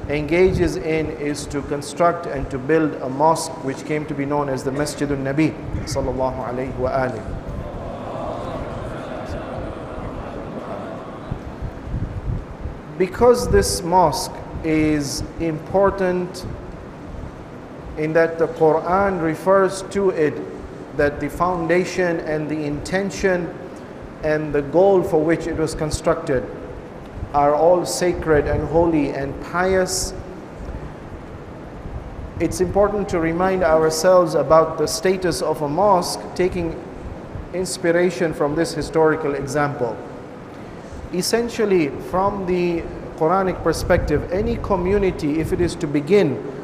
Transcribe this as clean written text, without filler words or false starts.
engages in is to construct and to build a mosque which came to be known as the Masjidun Nabi sallallahu alayhi wa alihi. Because this mosque is important in that the Quran refers to it, that the foundation and the intention and the goal for which it was constructed are all sacred and holy and pious, it's important to remind ourselves about the status of a mosque, taking inspiration from this historical example. Essentially, from the Quranic perspective, any community, if it is to begin